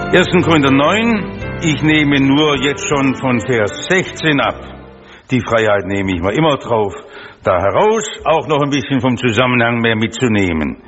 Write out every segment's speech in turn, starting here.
1. Korinther 9, ich nehme nur jetzt schon von Vers 16 ab. Die Freiheit nehme ich mal immer drauf, da heraus auch noch ein bisschen vom Zusammenhang mehr mitzunehmen.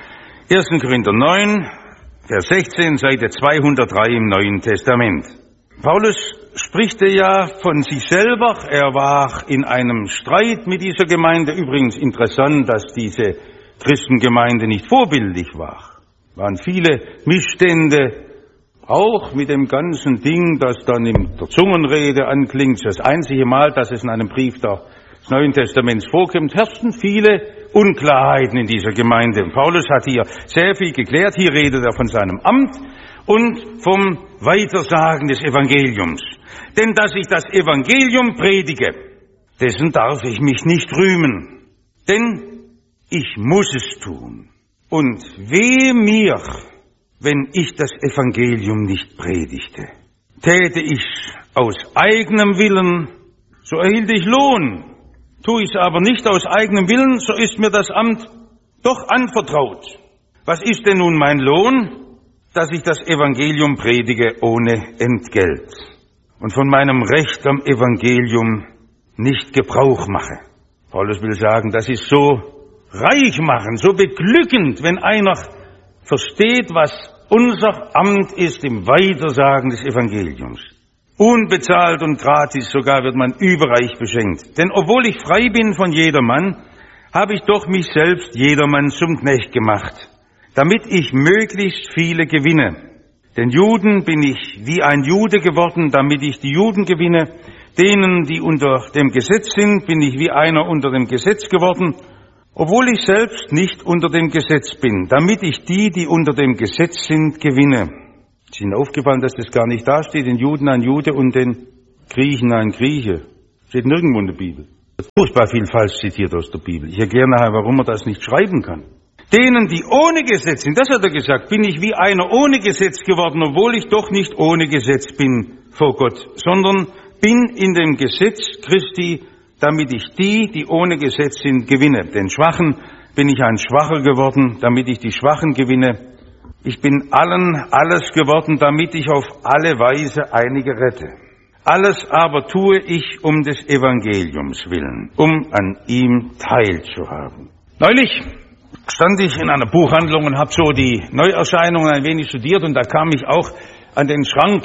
1. Korinther 9, Vers 16, Seite 203 im Neuen Testament. Paulus spricht ja von sich selber, er war in einem Streit mit dieser Gemeinde. Übrigens interessant, dass diese Christengemeinde nicht vorbildlich war. Waren viele Missstände, auch mit dem ganzen Ding, das dann in der Zungenrede anklingt. Das einzige Mal, dass es in einem Brief des Neuen Testaments vorkommt, herrschten viele Unklarheiten in dieser Gemeinde. Und Paulus hat hier sehr viel geklärt. Hier redet er von seinem Amt und vom Weitersagen des Evangeliums. Denn dass ich das Evangelium predige, dessen darf ich mich nicht rühmen. Denn ich muss es tun. Und wehe mir, wenn ich das Evangelium nicht predigte. Täte ich's aus eigenem Willen, so erhielt ich Lohn. Tue ich's aber nicht aus eigenem Willen, so ist mir das Amt doch anvertraut. Was ist denn nun mein Lohn? Dass ich das Evangelium predige ohne Entgelt und von meinem Recht am Evangelium nicht Gebrauch mache. Paulus will sagen, das ist so reich machen, so beglückend, wenn einer versteht, was unser Amt ist im Weitersagen des Evangeliums. Unbezahlt und gratis sogar wird man überreich beschenkt. Denn obwohl ich frei bin von jedermann, habe ich doch mich selbst jedermann zum Knecht gemacht, damit ich möglichst viele gewinne. Den Juden bin ich wie ein Jude geworden, damit ich die Juden gewinne. Denen, die unter dem Gesetz sind, bin ich wie einer unter dem Gesetz geworden, obwohl ich selbst nicht unter dem Gesetz bin, damit ich die, die unter dem Gesetz sind, gewinne. Ist Ihnen aufgefallen, dass das gar nicht da steht, den Juden ein Jude und den Griechen ein Grieche? Steht nirgendwo in der Bibel. Das ist furchtbar viel falsch zitiert aus der Bibel. Ich erkläre nachher, warum man das nicht schreiben kann. Denen, die ohne Gesetz sind, das hat er gesagt, bin ich wie einer ohne Gesetz geworden, obwohl ich doch nicht ohne Gesetz bin vor Gott, sondern bin in dem Gesetz Christi, damit ich die, die ohne Gesetz sind, gewinne. Den Schwachen bin ich ein Schwacher geworden, damit ich die Schwachen gewinne. Ich bin allen alles geworden, damit ich auf alle Weise einige rette. Alles aber tue ich um des Evangeliums willen, um an ihm teilzuhaben. Neulich stand ich in einer Buchhandlung und habe so die Neuerscheinungen ein wenig studiert und da kam ich auch an den Schrank,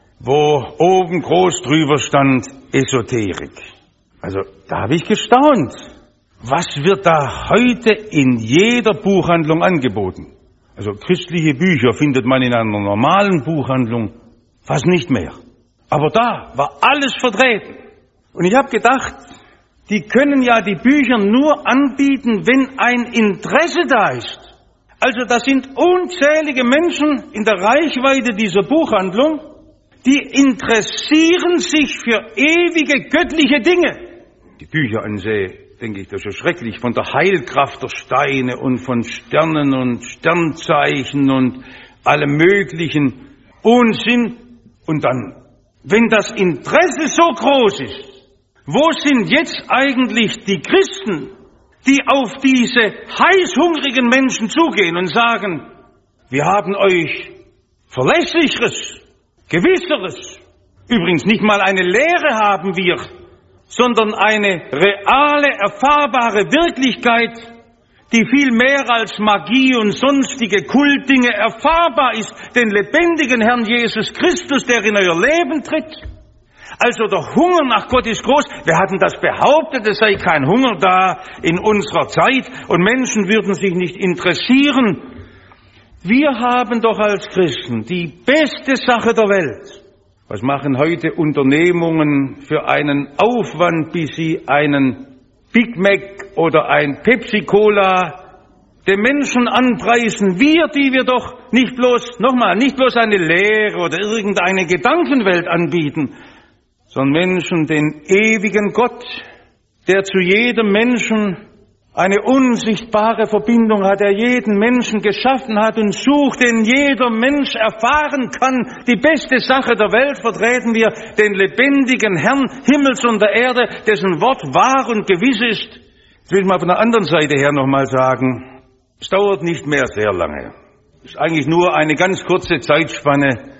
wo oben groß drüber stand Esoterik. Also da habe ich gestaunt. Was wird da heute in jeder Buchhandlung angeboten? Also christliche Bücher findet man in einer normalen Buchhandlung fast nicht mehr. Aber da war alles vertreten. Und ich habe gedacht, die können ja die Bücher nur anbieten, wenn ein Interesse da ist. Also da sind unzählige Menschen in der Reichweite dieser Buchhandlung, die interessieren sich für ewige göttliche Dinge. Die Bücher ansehe, denke ich, das ist ja schrecklich, von der Heilkraft der Steine und von Sternen und Sternzeichen und allem möglichen Unsinn. Und dann, wenn das Interesse so groß ist, wo sind jetzt eigentlich die Christen, die auf diese heißhungrigen Menschen zugehen und sagen, wir haben euch Verlässlicheres, Gewisseres, übrigens nicht mal eine Lehre haben wir, sondern eine reale, erfahrbare Wirklichkeit, die viel mehr als Magie und sonstige Kultdinge erfahrbar ist, den lebendigen Herrn Jesus Christus, der in euer Leben tritt. Also der Hunger nach Gott ist groß. Wir hatten das behauptet, es sei kein Hunger da in unserer Zeit und Menschen würden sich nicht interessieren. Wir haben doch als Christen die beste Sache der Welt. Was machen heute Unternehmungen für einen Aufwand, bis sie einen Big Mac oder ein Pepsi-Cola den Menschen anpreisen? Wir, die wir doch nicht bloß eine Lehre oder irgendeine Gedankenwelt anbieten, sondern Menschen den ewigen Gott, der zu jedem Menschen eine unsichtbare Verbindung hat, der jeden Menschen geschaffen hat und sucht, den jeder Mensch erfahren kann. Die beste Sache der Welt vertreten wir, den lebendigen Herrn Himmels und der Erde, dessen Wort wahr und gewiss ist. Jetzt will ich mal von der anderen Seite her nochmal sagen, es dauert nicht mehr sehr lange. Es ist eigentlich nur eine ganz kurze Zeitspanne,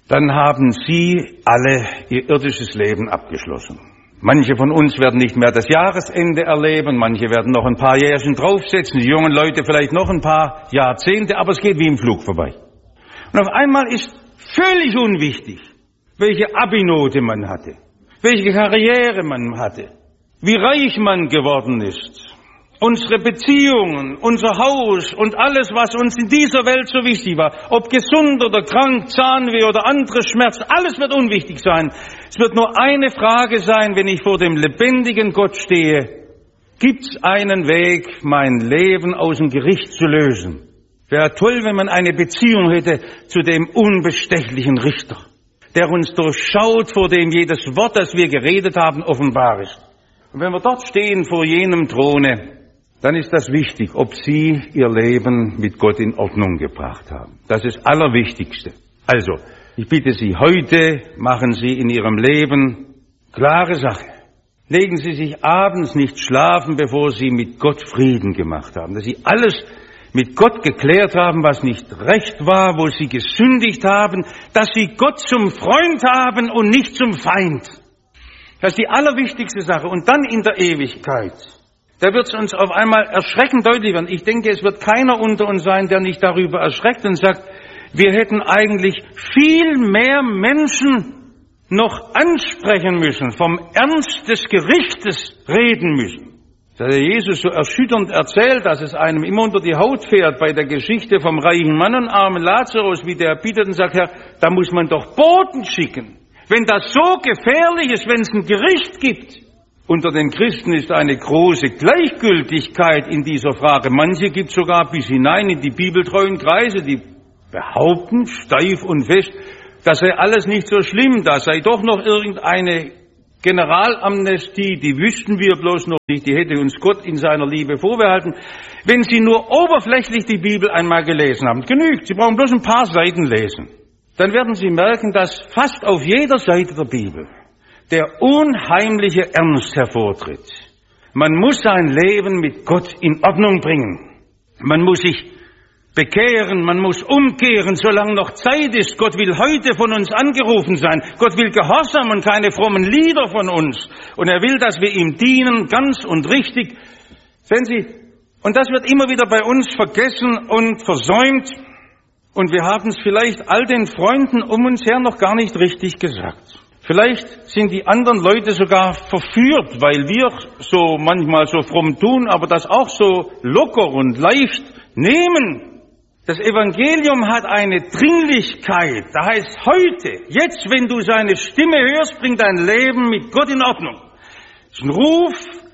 dann haben Sie alle Ihr irdisches Leben abgeschlossen. Manche von uns werden nicht mehr das Jahresende erleben, manche werden noch ein paar Jährchen draufsetzen, die jungen Leute vielleicht noch ein paar Jahrzehnte, aber es geht wie im Flug vorbei. Und auf einmal ist völlig unwichtig, welche Abi-Note man hatte, welche Karriere man hatte, wie reich man geworden ist. Unsere Beziehungen, unser Haus und alles, was uns in dieser Welt so wichtig war, ob gesund oder krank, Zahnweh oder andere Schmerzen, alles wird unwichtig sein. Es wird nur eine Frage sein, wenn ich vor dem lebendigen Gott stehe: Gibt's einen Weg, mein Leben aus dem Gericht zu lösen? Wäre toll, wenn man eine Beziehung hätte zu dem unbestechlichen Richter, der uns durchschaut, vor dem jedes Wort, das wir geredet haben, offenbar ist. Und wenn wir dort stehen vor jenem Throne, dann ist das wichtig, ob Sie Ihr Leben mit Gott in Ordnung gebracht haben. Das ist das Allerwichtigste. Also, ich bitte Sie, heute machen Sie in Ihrem Leben klare Sache. Legen Sie sich abends nicht schlafen, bevor Sie mit Gott Frieden gemacht haben. Dass Sie alles mit Gott geklärt haben, was nicht recht war, wo Sie gesündigt haben, dass Sie Gott zum Freund haben und nicht zum Feind. Das ist die allerwichtigste Sache. Und dann in der Ewigkeit, da wird es uns auf einmal erschreckend deutlich werden. Ich denke, es wird keiner unter uns sein, der nicht darüber erschreckt und sagt, wir hätten eigentlich viel mehr Menschen noch ansprechen müssen, vom Ernst des Gerichtes reden müssen. Das hat Jesus so erschütternd erzählt, dass es einem immer unter die Haut fährt bei der Geschichte vom reichen Mann und armen Lazarus, wie der bittet und sagt, Herr, da muss man doch Boten schicken. Wenn das so gefährlich ist, wenn es ein Gericht gibt. Unter den Christen ist eine große Gleichgültigkeit in dieser Frage. Manche gibt es sogar bis hinein in die bibeltreuen Kreise, die behaupten steif und fest, das sei alles nicht so schlimm, da sei doch noch irgendeine Generalamnestie, die wüssten wir bloß noch nicht, die hätte uns Gott in seiner Liebe vorbehalten. Wenn Sie nur oberflächlich die Bibel einmal gelesen haben, genügt, Sie brauchen bloß ein paar Seiten lesen, dann werden Sie merken, dass fast auf jeder Seite der Bibel der unheimliche Ernst hervortritt. Man muss sein Leben mit Gott in Ordnung bringen. Man muss sich bekehren, man muss umkehren, solange noch Zeit ist. Gott will heute von uns angerufen sein. Gott will Gehorsam und keine frommen Lieder von uns. Und er will, dass wir ihm dienen, ganz und richtig. Sehen Sie, und das wird immer wieder bei uns vergessen und versäumt. Und wir haben es vielleicht all den Freunden um uns her noch gar nicht richtig gesagt. Vielleicht sind die anderen Leute sogar verführt, weil wir so manchmal so fromm tun, aber das auch so locker und leicht nehmen. Das Evangelium hat eine Dringlichkeit. Da heißt heute, jetzt, wenn du seine Stimme hörst, bring dein Leben mit Gott in Ordnung. Das ist ein Ruf,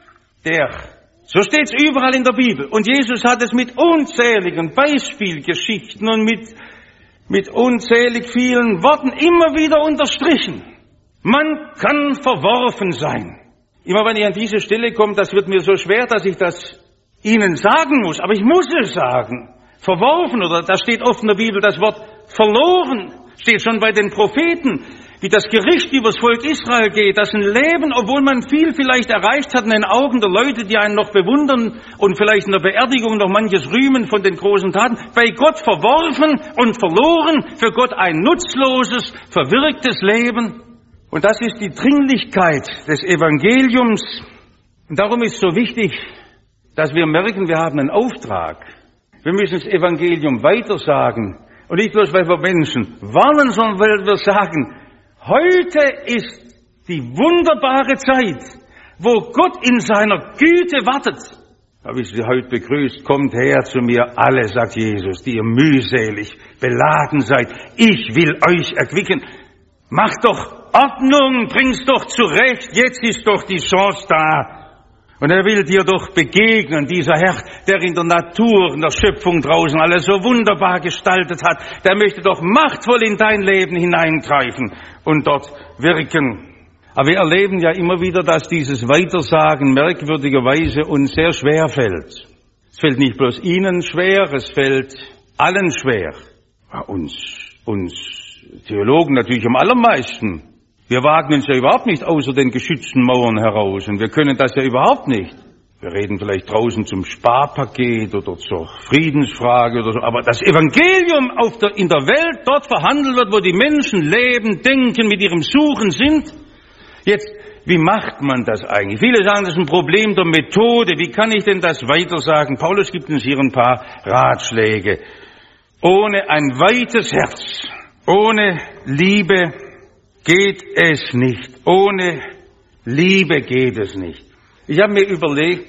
so steht es überall in der Bibel. Und Jesus hat es mit unzähligen Beispielgeschichten und mit unzählig vielen Worten immer wieder unterstrichen. Man kann verworfen sein. Immer wenn ich an diese Stelle komme, das wird mir so schwer, dass ich das Ihnen sagen muss. Aber ich muss es sagen. Verworfen, oder da steht oft in der Bibel das Wort verloren. Steht schon bei den Propheten, wie das Gericht über das Volk Israel geht. Das ein Leben, obwohl man viel vielleicht erreicht hat in den Augen der Leute, die einen noch bewundern und vielleicht in der Beerdigung noch manches rühmen von den großen Taten. Bei Gott verworfen und verloren, für Gott ein nutzloses, verwirktes Leben. Und das ist die Dringlichkeit des Evangeliums. Und darum ist es so wichtig, dass wir merken, wir haben einen Auftrag. Wir müssen das Evangelium weitersagen. Und nicht bloß, weil wir Menschen warnen, sondern weil wir sagen, heute ist die wunderbare Zeit, wo Gott in seiner Güte wartet. Habe ich Sie heute begrüßt, kommt her zu mir alle, sagt Jesus, die ihr mühselig beladen seid. Ich will euch erquicken. Macht doch Ordnung, bring's doch zurecht, jetzt ist doch die Chance da. Und er will dir doch begegnen, dieser Herr, der in der Natur, in der Schöpfung draußen alles so wunderbar gestaltet hat, der möchte doch machtvoll in dein Leben hineingreifen und dort wirken. Aber wir erleben ja immer wieder, dass dieses Weitersagen merkwürdigerweise uns sehr schwer fällt. Es fällt nicht bloß Ihnen schwer, es fällt allen schwer. Uns Theologen natürlich am allermeisten. Wir wagen uns ja überhaupt nicht außer den geschützten Mauern heraus und wir können das ja überhaupt nicht. Wir reden vielleicht draußen zum Sparpaket oder zur Friedensfrage oder so, aber das Evangelium in der Welt dort verhandelt wird, wo die Menschen leben, denken, mit ihrem Suchen sind. Jetzt, wie macht man das eigentlich? Viele sagen, das ist ein Problem der Methode. Wie kann ich denn das weitersagen? Paulus gibt uns hier ein paar Ratschläge. Ohne ein weites Herz, ohne Liebe geht es nicht. Ohne Liebe geht es nicht. Ich habe mir überlegt,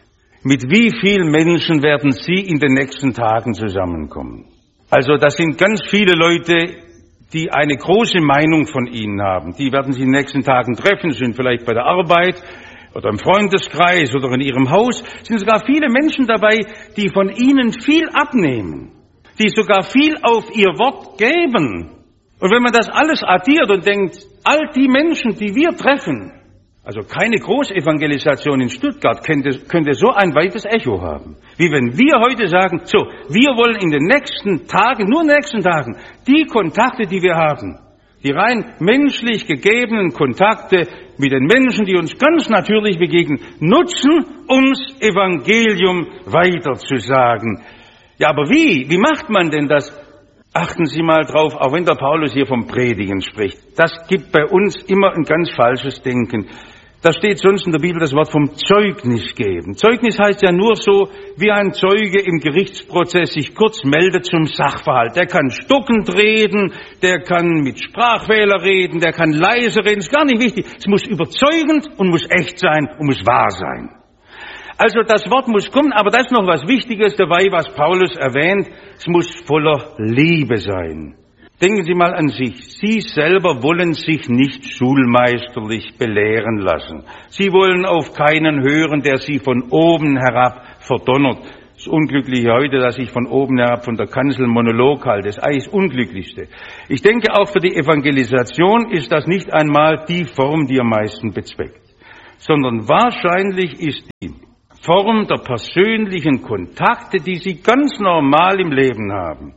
mit wie vielen Menschen werden Sie in den nächsten Tagen zusammenkommen? Also das sind ganz viele Leute, die eine große Meinung von Ihnen haben. Die werden Sie in den nächsten Tagen treffen, sind vielleicht bei der Arbeit oder im Freundeskreis oder in Ihrem Haus. Es sind sogar viele Menschen dabei, die von Ihnen viel abnehmen, die sogar viel auf Ihr Wort geben. Und wenn man das alles addiert und denkt, all die Menschen, die wir treffen, also keine Großevangelisation in Stuttgart könnte so ein weites Echo haben. Wie wenn wir heute sagen, so, wir wollen in den nächsten Tagen, nur in den nächsten Tagen, die Kontakte, die wir haben, die rein menschlich gegebenen Kontakte mit den Menschen, die uns ganz natürlich begegnen, nutzen, ums Evangelium weiterzusagen. Ja, aber wie? Wie macht man denn das? Achten Sie mal drauf, auch wenn der Paulus hier vom Predigen spricht. Das gibt bei uns immer ein ganz falsches Denken. Da steht sonst in der Bibel das Wort vom Zeugnis geben. Zeugnis heißt ja nur so, wie ein Zeuge im Gerichtsprozess sich kurz meldet zum Sachverhalt. Der kann stockend reden, der kann mit Sprachfehler reden, der kann leise reden. Ist gar nicht wichtig. Es muss überzeugend und muss echt sein und muss wahr sein. Also das Wort muss kommen, aber da ist noch was Wichtiges dabei, was Paulus erwähnt. Es muss voller Liebe sein. Denken Sie mal an sich. Sie selber wollen sich nicht schulmeisterlich belehren lassen. Sie wollen auf keinen hören, der Sie von oben herab verdonnert. Das Unglückliche heute, dass ich von oben herab von der Kanzel Monolog halte. Das ist eigentlich das Unglücklichste. Ich denke, auch für die Evangelisation ist das nicht einmal die Form, die am meisten bezweckt, sondern wahrscheinlich ist die Form der persönlichen Kontakte, die Sie ganz normal im Leben haben,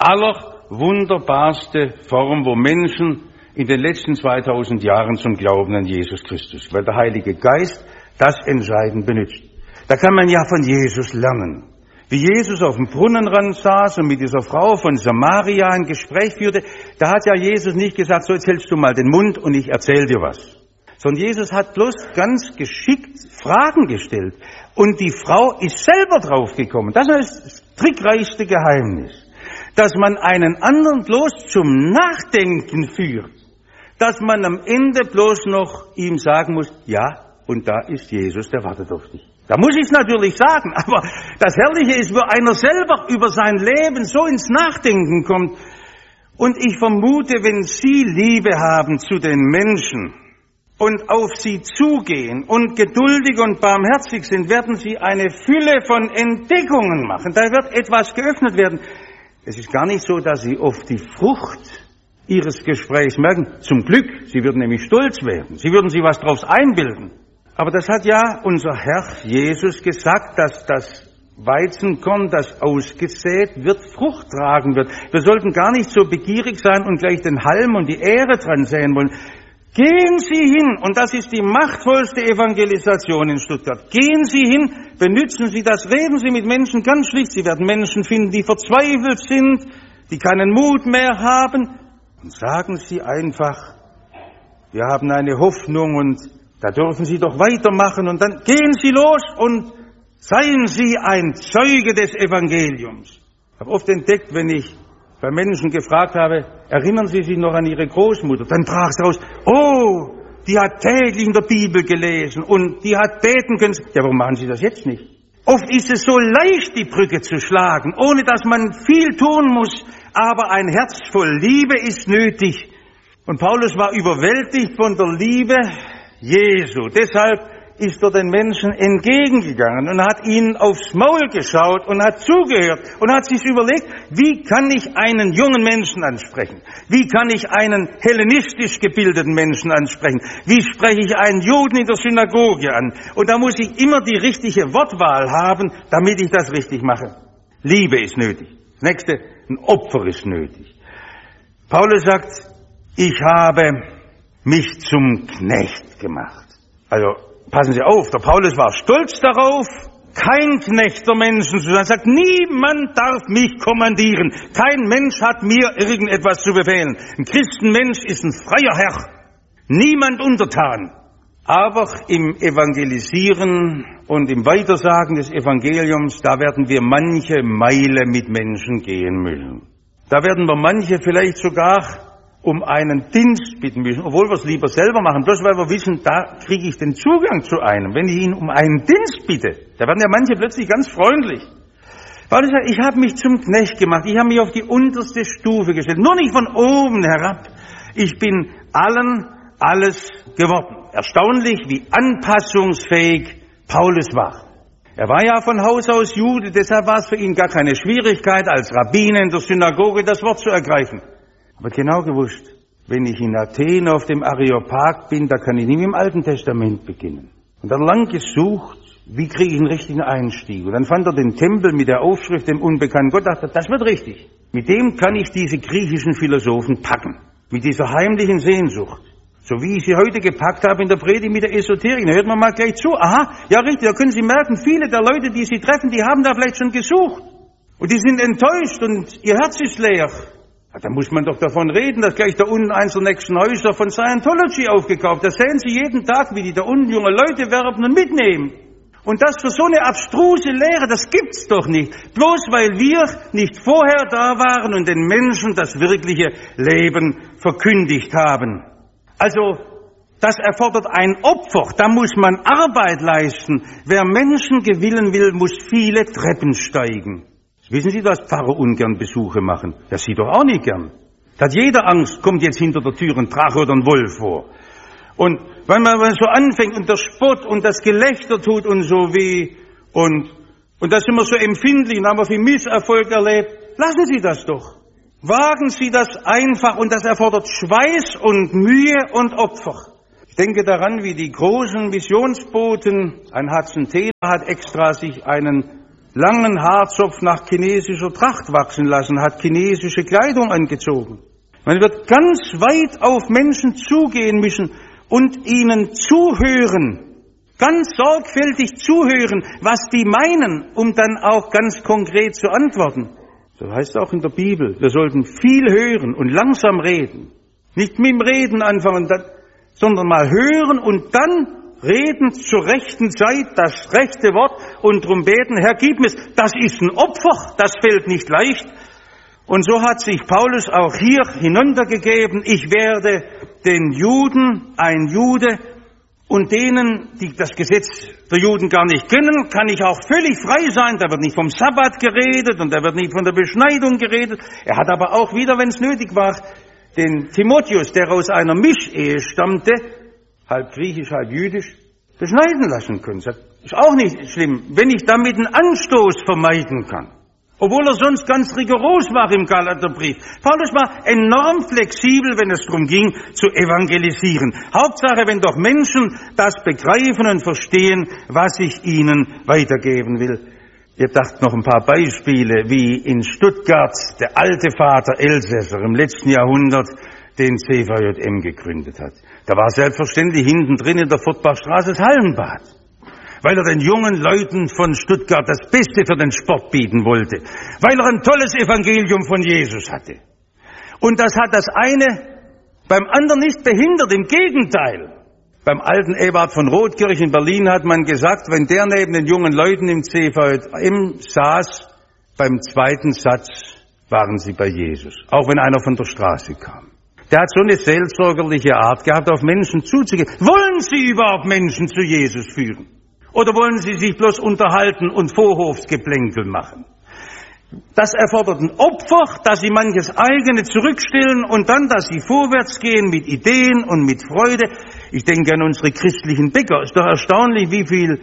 allerwunderbarste Form, wo Menschen in den letzten 2000 Jahren zum Glauben an Jesus Christus, weil der Heilige Geist das entscheidend benutzt. Da kann man ja von Jesus lernen. Wie Jesus auf dem Brunnenrand saß und mit dieser Frau von Samaria ein Gespräch führte, da hat ja Jesus nicht gesagt, so jetzt hältst du mal den Mund und ich erzähl dir was. Sondern Jesus hat bloß ganz geschickt Fragen gestellt. Und die Frau ist selber draufgekommen. Das ist das trickreichste Geheimnis. Dass man einen anderen bloß zum Nachdenken führt. Dass man am Ende bloß noch ihm sagen muss, ja, und da ist Jesus, der wartet auf dich. Da muss ich es natürlich sagen, aber das Herrliche ist, wo einer selber über sein Leben so ins Nachdenken kommt. Und ich vermute, wenn Sie Liebe haben zu den Menschen und auf sie zugehen und geduldig und barmherzig sind, werden Sie eine Fülle von Entdeckungen machen. Da wird etwas geöffnet werden. Es ist gar nicht so, dass Sie oft die Frucht Ihres Gesprächs merken. Zum Glück, Sie würden nämlich stolz werden. Sie würden sich was draus einbilden. Aber das hat ja unser Herr Jesus gesagt, dass das Weizenkorn, das ausgesät wird, Frucht tragen wird. Wir sollten gar nicht so begierig sein und gleich den Halm und die Ähre dran säen wollen. Gehen Sie hin, und das ist die machtvollste Evangelisation in Stuttgart. Gehen Sie hin, benützen Sie das, reden Sie mit Menschen ganz schlicht. Sie werden Menschen finden, die verzweifelt sind, die keinen Mut mehr haben. Und sagen Sie einfach, wir haben eine Hoffnung und da dürfen Sie doch weitermachen. Und dann gehen Sie los und seien Sie ein Zeuge des Evangeliums. Ich habe oft entdeckt, wenn ich bei Menschen gefragt habe, erinnern Sie sich noch an Ihre Großmutter? Dann brach es raus, oh, die hat täglich in der Bibel gelesen und die hat beten können. Ja, warum machen Sie das jetzt nicht? Oft ist es so leicht, die Brücke zu schlagen, ohne dass man viel tun muss, aber ein Herz voll Liebe ist nötig. Und Paulus war überwältigt von der Liebe Jesu. Deshalb ist er den Menschen entgegengegangen und hat ihnen aufs Maul geschaut und hat zugehört und hat sich überlegt, wie kann ich einen jungen Menschen ansprechen? Wie kann ich einen hellenistisch gebildeten Menschen ansprechen? Wie spreche ich einen Juden in der Synagoge an? Und da muss ich immer die richtige Wortwahl haben, damit ich das richtig mache. Liebe ist nötig. Das nächste, ein Opfer ist nötig. Paulus sagt, ich habe mich zum Knecht gemacht. Also passen Sie auf, der Paulus war stolz darauf, kein Knecht der Menschen zu sein. Er sagt, niemand darf mich kommandieren. Kein Mensch hat mir irgendetwas zu befehlen. Ein Christenmensch ist ein freier Herr. Niemand untertan. Aber im Evangelisieren und im Weitersagen des Evangeliums, da werden wir manche Meile mit Menschen gehen müssen. Da werden wir manche vielleicht sogar um einen Dienst bitten müssen, obwohl wir es lieber selber machen, bloß weil wir wissen, da kriege ich den Zugang zu einem. Wenn ich ihn um einen Dienst bitte, da werden ja manche plötzlich ganz freundlich. Paulus sagt, ich habe mich zum Knecht gemacht, ich habe mich auf die unterste Stufe gestellt, nur nicht von oben herab. Ich bin allen alles geworden. Erstaunlich, wie anpassungsfähig Paulus war. Er war ja von Haus aus Jude, deshalb war es für ihn gar keine Schwierigkeit, als Rabbiner in der Synagoge das Wort zu ergreifen. Aber genau gewusst, wenn ich in Athen auf dem Areopag bin, da kann ich nicht mit dem Alten Testament beginnen. Und er hat lang gesucht, wie kriege ich einen richtigen Einstieg. Und dann fand er den Tempel mit der Aufschrift, dem unbekannten Gott, dachte, das wird richtig. Mit dem kann ich diese griechischen Philosophen packen. Mit dieser heimlichen Sehnsucht. So wie ich sie heute gepackt habe in der Predigt mit der Esoterik. Da hört man mal gleich zu. Aha, ja richtig, da können Sie merken, viele der Leute, die Sie treffen, die haben da vielleicht schon gesucht. Und die sind enttäuscht und ihr Herz ist leer. Ja, da muss man doch davon reden, dass gleich da unten eins der nächsten Häuser von Scientology aufgekauft. Da sehen Sie jeden Tag, wie die da unten junge Leute werben und mitnehmen. Und das für so eine abstruse Lehre, das gibt's doch nicht. Bloß weil wir nicht vorher da waren und den Menschen das wirkliche Leben verkündigt haben. Also, das erfordert ein Opfer. Da muss man Arbeit leisten. Wer Menschen gewinnen will, muss viele Treppen steigen. Wissen Sie, dass Pfarrer ungern Besuche machen? Das Sie doch auch nicht gern. Da hat jeder Angst, kommt jetzt hinter der Tür ein Drache oder ein Wolf vor. Und wenn man so anfängt und der Spott und das Gelächter tut und so wie, und da sind wir so empfindlich und haben wir viel Misserfolg erlebt, lassen Sie das doch. Wagen Sie das einfach und das erfordert Schweiß und Mühe und Opfer. Ich denke daran, wie die großen Missionsboten, ein Hudson Taylor hat extra sich einen langen Haarzopf nach chinesischer Tracht wachsen lassen, hat chinesische Kleidung angezogen. Man wird ganz weit auf Menschen zugehen müssen und ihnen zuhören, ganz sorgfältig zuhören, was die meinen, um dann auch ganz konkret zu antworten. So heißt es auch in der Bibel, wir sollten viel hören und langsam reden. Nicht mit dem Reden anfangen, sondern mal hören und dann reden zur rechten Zeit das rechte Wort und drum beten, Herr, gib mir's. Das ist ein Opfer, das fällt nicht leicht. Und so hat sich Paulus auch hier hinuntergegeben, ich werde den Juden, ein Jude, und denen, die das Gesetz der Juden gar nicht kennen, kann ich auch völlig frei sein. Da wird nicht vom Sabbat geredet und da wird nicht von der Beschneidung geredet. Er hat aber auch wieder, wenn es nötig war, den Timotheus, der aus einer Mischehe stammte, halb griechisch, halb jüdisch, beschneiden lassen können. Das ist auch nicht schlimm, wenn ich damit einen Anstoß vermeiden kann. Obwohl er sonst ganz rigoros war im Galaterbrief. Paulus war enorm flexibel, wenn es darum ging, zu evangelisieren. Hauptsache, wenn doch Menschen das begreifen und verstehen, was ich ihnen weitergeben will. Ihr dacht noch ein paar Beispiele, wie in Stuttgart der alte Vater Elsässer im letzten Jahrhundert den CVJM gegründet hat. Da war selbstverständlich hinten drin in der Fortbachstraße das Hallenbad, weil er den jungen Leuten von Stuttgart das Beste für den Sport bieten wollte, weil er ein tolles Evangelium von Jesus hatte. Und das hat das eine beim anderen nicht behindert, im Gegenteil. Beim alten Ewald von Rotkirch in Berlin hat man gesagt, wenn der neben den jungen Leuten im CVJM saß, beim zweiten Satz waren sie bei Jesus, auch wenn einer von der Straße kam. Der hat so eine seelsorgerliche Art gehabt, auf Menschen zuzugehen. Wollen Sie überhaupt Menschen zu Jesus führen? Oder wollen Sie sich bloß unterhalten und Vorhofsgeplänkel machen? Das erfordert ein Opfer, dass Sie manches eigene zurückstellen und dann, dass Sie vorwärts gehen mit Ideen und mit Freude. Ich denke an unsere christlichen Bäcker. Ist doch erstaunlich, wie viel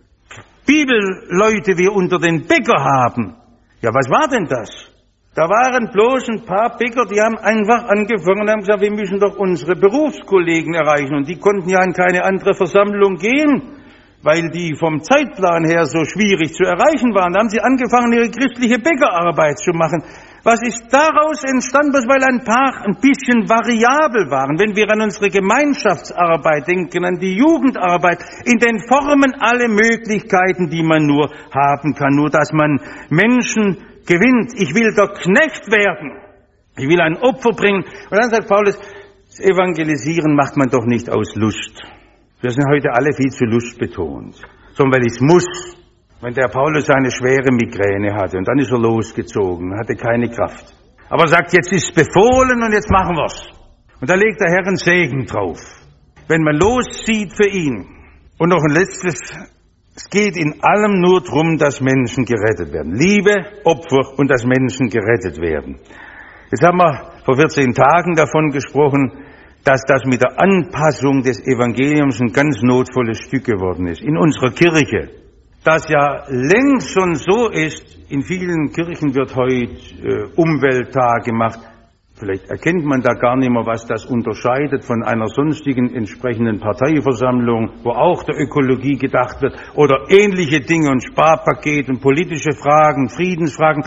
Bibelleute wir unter den Bäcker haben. Ja, was war denn das? Da waren bloß ein paar Bäcker, die haben einfach angefangen und haben gesagt, wir müssen doch unsere Berufskollegen erreichen. Und die konnten ja in keine andere Versammlung gehen, weil die vom Zeitplan her so schwierig zu erreichen waren. Da haben sie angefangen, ihre christliche Bäckerarbeit zu machen. Was ist daraus entstanden? Bloß weil ein paar ein bisschen variabel waren. Wenn wir an unsere Gemeinschaftsarbeit denken, an die Jugendarbeit, in den Formen alle Möglichkeiten, die man nur haben kann. Nur, dass man Menschen gewinnt. Ich will der Knecht werden. Ich will ein Opfer bringen. Und dann sagt Paulus, das Evangelisieren macht man doch nicht aus Lust. Wir sind heute alle viel zu lustbetont. Sondern weil ich es muss. Wenn der Paulus eine schwere Migräne hatte und dann ist er losgezogen, hatte keine Kraft. Aber er sagt, jetzt ist es befohlen und jetzt machen wir's. Und da legt der Herr einen Segen drauf. Wenn man loszieht für ihn. Und noch ein letztes, es geht in allem nur darum, dass Menschen gerettet werden. Liebe, Opfer und dass Menschen gerettet werden. Jetzt haben wir vor 14 Tagen davon gesprochen, dass das mit der Anpassung des Evangeliums ein ganz notvolles Stück geworden ist. In unserer Kirche. Das ja längst schon so ist, in vielen Kirchen wird heute Umwelttag gemacht. Vielleicht erkennt man da gar nicht mehr, was das unterscheidet von einer sonstigen entsprechenden Parteiversammlung, wo auch der Ökologie gedacht wird, oder ähnliche Dinge und Sparpaket und politische Fragen, Friedensfragen.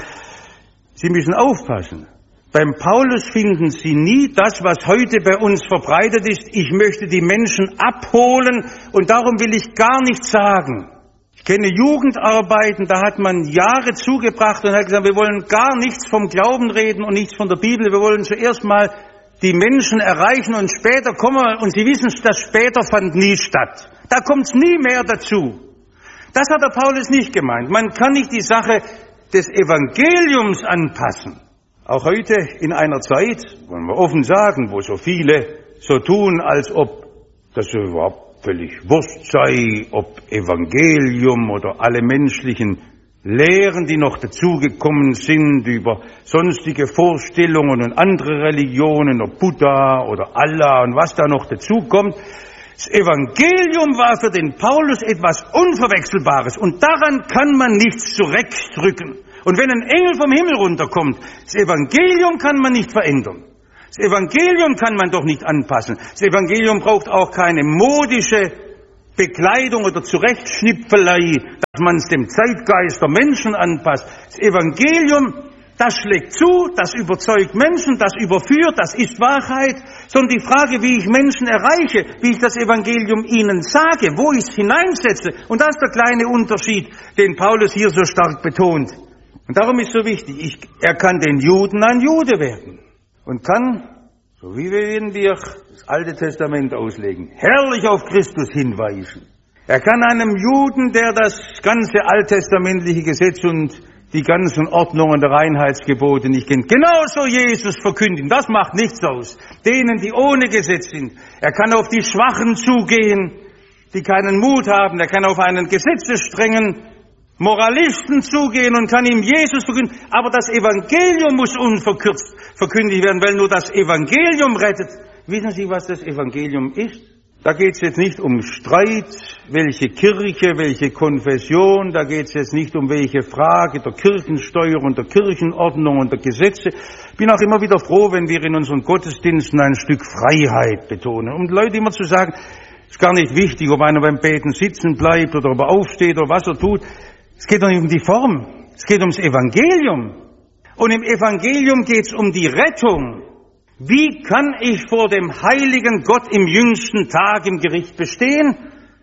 Sie müssen aufpassen. Beim Paulus finden Sie nie das, was heute bei uns verbreitet ist. Ich möchte die Menschen abholen und darum will ich gar nichts sagen. Ich kenne Jugendarbeiten, da hat man Jahre zugebracht und hat gesagt, wir wollen gar nichts vom Glauben reden und nichts von der Bibel. Wir wollen zuerst mal die Menschen erreichen und später kommen wir, und Sie wissen, das später fand nie statt. Da kommt es nie mehr dazu. Das hat der Paulus nicht gemeint. Man kann nicht die Sache des Evangeliums anpassen. Auch heute in einer Zeit, wollen wir offen sagen, wo so viele so tun, als ob das überhaupt völlig wurscht sei, ob Evangelium oder alle menschlichen Lehren, die noch dazugekommen sind, über sonstige Vorstellungen und andere Religionen, ob Buddha oder Allah und was da noch dazukommt. Das Evangelium war für den Paulus etwas Unverwechselbares und daran kann man nichts zurechtdrücken. Und wenn ein Engel vom Himmel runterkommt, das Evangelium kann man nicht verändern. Das Evangelium kann man doch nicht anpassen. Das Evangelium braucht auch keine modische Bekleidung oder Zurechtschnipfelei, dass man es dem Zeitgeist der Menschen anpasst. Das Evangelium, das schlägt zu, das überzeugt Menschen, das überführt, das ist Wahrheit. Sondern die Frage, wie ich Menschen erreiche, wie ich das Evangelium ihnen sage, wo ich es hineinsetze. Und das ist der kleine Unterschied, den Paulus hier so stark betont. Und darum ist so wichtig, er kann den Juden ein Jude werden. Und kann, so wie wenn wir das Alte Testament auslegen, herrlich auf Christus hinweisen. Er kann einem Juden, der das ganze alttestamentliche Gesetz und die ganzen Ordnungen der Reinheitsgebote nicht kennt, genauso Jesus verkündigen. Das macht nichts aus. Denen, die ohne Gesetz sind. Er kann auf die Schwachen zugehen, die keinen Mut haben. Er kann auf einen gesetzesstrengen Moralisten zugehen und kann ihm Jesus verkünden. Aber das Evangelium muss unverkürzt verkündigt werden, weil nur das Evangelium rettet. Wissen Sie, was das Evangelium ist? Da geht es jetzt nicht um Streit, welche Kirche, welche Konfession, da geht es jetzt nicht um welche Frage der Kirchensteuer und der Kirchenordnung und der Gesetze. Ich bin auch immer wieder froh, wenn wir in unseren Gottesdiensten ein Stück Freiheit betonen. Um Leute immer zu sagen, ist gar nicht wichtig, ob einer beim Beten sitzen bleibt oder ob er aufsteht oder was er tut. Es geht doch nicht um die Form, es geht ums Evangelium. Und im Evangelium geht es um die Rettung. Wie kann ich vor dem heiligen Gott im jüngsten Tag im Gericht bestehen?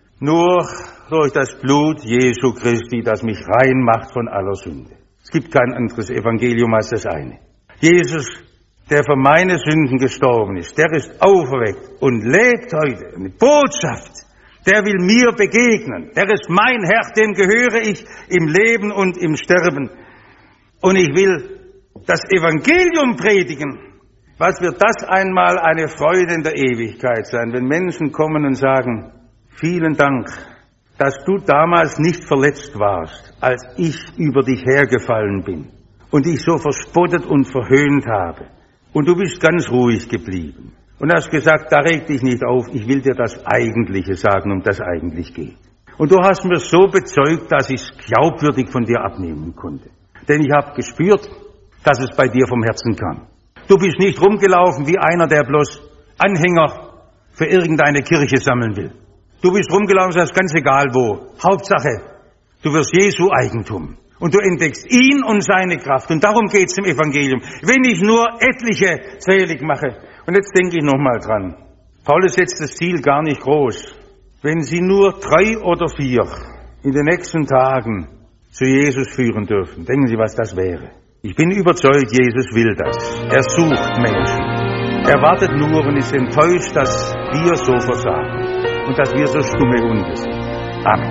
Nur durch das Blut Jesu Christi, das mich rein macht von aller Sünde. Es gibt kein anderes Evangelium als das eine. Jesus, der für meine Sünden gestorben ist, der ist auferweckt und lebt heute. Eine Botschaft. Der will mir begegnen. Der ist mein Herr, dem gehöre ich im Leben und im Sterben. Und ich will das Evangelium predigen. Was wird das einmal eine Freude in der Ewigkeit sein, wenn Menschen kommen und sagen, vielen Dank, dass du damals nicht verletzt warst, als ich über dich hergefallen bin und dich so verspottet und verhöhnt habe. Und du bist ganz ruhig geblieben. Und hast gesagt, da reg dich nicht auf, ich will dir das Eigentliche sagen, um das eigentlich geht. Und du hast mir so bezeugt, dass ich es glaubwürdig von dir abnehmen konnte. Denn ich habe gespürt, dass es bei dir vom Herzen kam. Du bist nicht rumgelaufen wie einer, der bloß Anhänger für irgendeine Kirche sammeln will. Du bist rumgelaufen, das ist ganz egal wo. Hauptsache, du wirst Jesu Eigentum. Und du entdeckst ihn und seine Kraft. Und darum geht's im Evangelium. Wenn ich nur etliche selig mache. Und jetzt denke ich nochmal dran. Paulus setzt das Ziel gar nicht groß. Wenn Sie nur 3 oder 4 in den nächsten Tagen zu Jesus führen dürfen, denken Sie, was das wäre. Ich bin überzeugt, Jesus will das. Er sucht Menschen. Er wartet nur und ist enttäuscht, dass wir so versagen und dass wir so stumme Hunde sind. Amen.